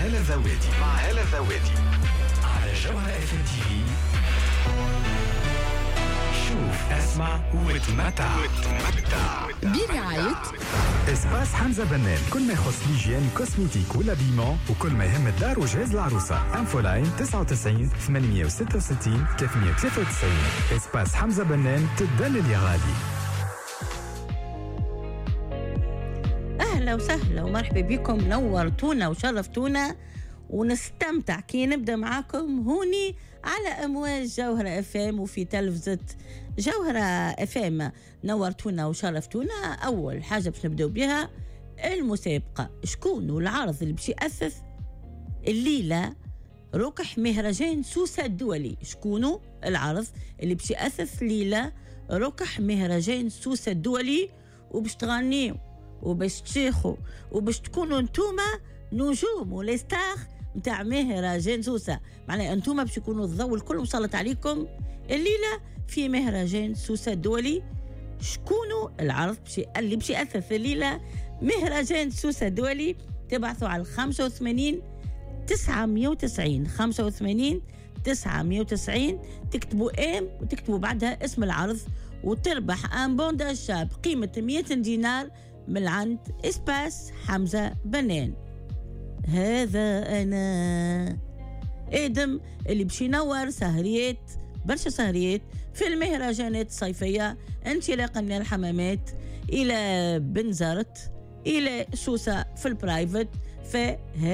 هالة الذواتي على جوهرة FM TV. شوف اسمع وتمتع برعاية اسباس حمزة بنان. كل ما يخص ليجيان كوسميتيك ولا بيمون، وكل ما يهم الدار وجهاز العروسة. انفولاين 99 866 393. اسباس حمزة بنان، تدلل يا غالي. أهلا وسهلا ومرحبا بكم، نورتونا وشرفتونا ونستمتع كي نبدأ معاكم هوني على أمواج جوهرة FM وفي تلفزة جوهرة FM. نورتونا وشرفتونا. أول حاجة باش نبدأ بها المسابقة. شكون العرض اللي باش يأثث الليلة ركح مهرجان سوسة الدولي؟ شكونه العرض اللي باش يأثث الليلة ركح مهرجان سوسة الدولي وباش تغنيو وباش تشيخوا وباش تكونوا انتوما نجوم وليستار متاع مهرجان سوسة؟ معناها انتوما باش يكونوا الضوء الكل مسلط عليكم الليلة في مهرجان سوسة الدولي. شكونوا العرض اللي باش يأثث الليلة مهرجان سوسة الدولي؟ تبعثوا على 85 990 85 990، تكتبوا ام وتكتبوا بعدها اسم العرض وتربح ان بون داشا بقيمة 100 دينار من عند اسباس حمزة بنان. هذا أنا آدم اللي باش ينور سهريات، برشا سهريات في المهرجانات الصيفية، انطلاقا من الحمامات إلى بنزرت إلى سوسة في البرايفت.